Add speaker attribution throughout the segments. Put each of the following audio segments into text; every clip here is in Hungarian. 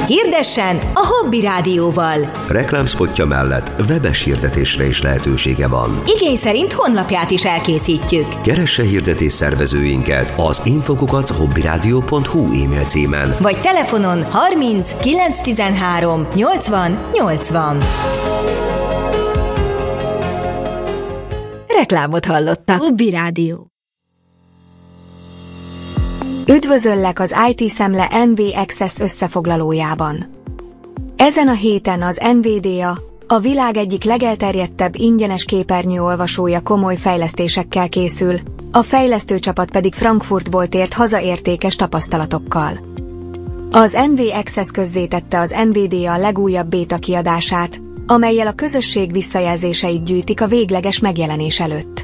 Speaker 1: Hirdessen a Hobby Rádióval.
Speaker 2: Reklámspotja mellett webes hirdetésre is lehetősége van.
Speaker 1: Igény szerint honlapját is elkészítjük.
Speaker 2: Keresse hirdetés szervezőinket az info@hobbyradio.hu e-mail címen.
Speaker 1: Vagy telefonon 30 913 80 80. Reklámot hallottak.
Speaker 3: Hobby Rádió.
Speaker 4: Üdvözöllek az IT Szemle NV Access összefoglalójában. Ezen a héten az NVDA, a világ egyik legelterjedtebb ingyenes képernyőolvasója komoly fejlesztésekkel készül, a fejlesztőcsapat pedig Frankfurtból tért haza értékes tapasztalatokkal. Az NV Access közzétette az NVDA legújabb béta kiadását, amellyel a közösség visszajelzéseit gyűjtik a végleges megjelenés előtt.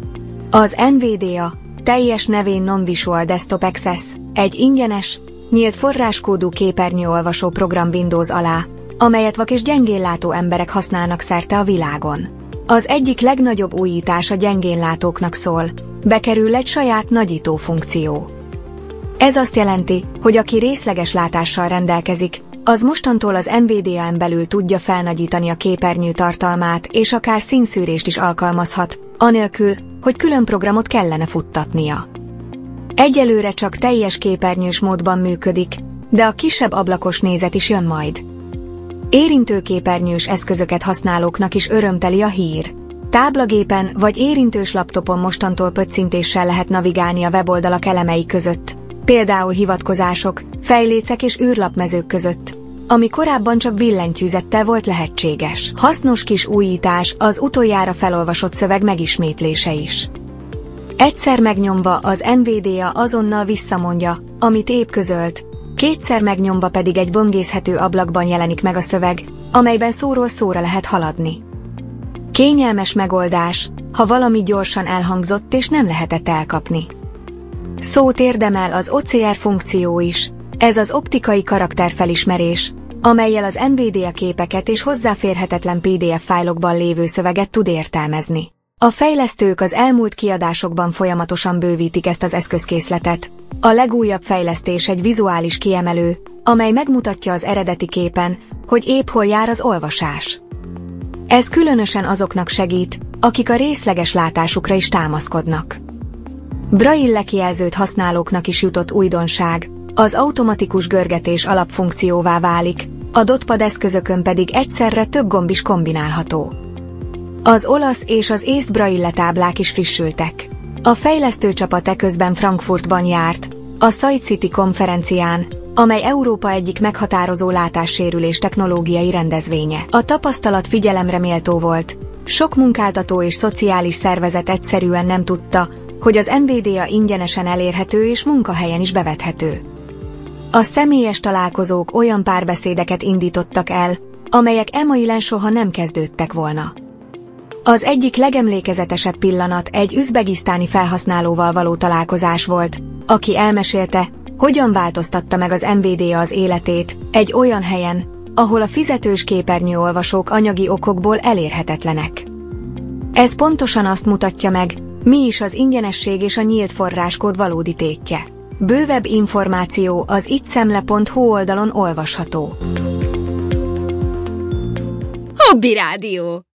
Speaker 4: Az NVDA teljes nevén Non-Visual Desktop Access, egy ingyenes, nyílt forráskódú képernyőolvasó program Windows alá, amelyet vak és gyengénlátó emberek használnak szerte a világon. Az egyik legnagyobb újítás a gyengénlátóknak szól, bekerül egy saját nagyító funkció. Ez azt jelenti, hogy aki részleges látással rendelkezik, az mostantól az NVDA-n belül tudja felnagyítani a képernyő tartalmát és akár színszűrést is alkalmazhat, anélkül, hogy külön programot kellene futtatnia. Egyelőre csak teljes képernyős módban működik, de a kisebb ablakos nézet is jön majd. Érintőképernyős eszközöket használóknak is örömteli a hír. Táblagépen vagy érintős laptopon mostantól pöccintéssel lehet navigálni a weboldalak elemei között, például hivatkozások, fejlécek és űrlapmezők között, ami korábban csak billentyűzettel volt lehetséges. Hasznos kis újítás az utoljára felolvasott szöveg megismétlése is. Egyszer megnyomva az NVDA azonnal visszamondja, amit épp közölt, kétszer megnyomva pedig egy böngészhető ablakban jelenik meg a szöveg, amelyben szóról szóra lehet haladni. Kényelmes megoldás, ha valami gyorsan elhangzott és nem lehetett elkapni. Szót érdemel az OCR funkció is, ez az optikai karakterfelismerés, amellyel az NVDA képeket és hozzáférhetetlen PDF fájlokban lévő szöveget tud értelmezni. A fejlesztők az elmúlt kiadásokban folyamatosan bővítik ezt az eszközkészletet. A legújabb fejlesztés egy vizuális kiemelő, amely megmutatja az eredeti képen, hogy épp hol jár az olvasás. Ez különösen azoknak segít, akik a részleges látásukra is támaszkodnak. Braille kijelzőt használóknak is jutott újdonság, az automatikus görgetés alapfunkcióvá válik, a dotpad eszközökön pedig egyszerre több gomb is kombinálható. Az olasz és az észt Braille táblák is frissültek. A fejlesztőcsapat eközben Frankfurtban járt, a Sight City konferencián, amely Európa egyik meghatározó látássérülés technológiai rendezvénye. A tapasztalat figyelemre méltó volt, sok munkáltató és szociális szervezet egyszerűen nem tudta, hogy az NVDA ingyenesen elérhető és munkahelyen is bevethető. A személyes találkozók olyan párbeszédeket indítottak el, amelyek emailen soha nem kezdődtek volna. Az egyik legemlékezetesebb pillanat egy üzbegisztáni felhasználóval való találkozás volt, aki elmesélte, hogyan változtatta meg az NVDA az életét, egy olyan helyen, ahol a fizetős képernyőolvasók anyagi okokból elérhetetlenek. Ez pontosan azt mutatja meg, mi is az ingyenesség és a nyílt forráskód valódi tétje. Bővebb információ az itszemle.hu oldalon olvasható.
Speaker 3: Hobby Rádió.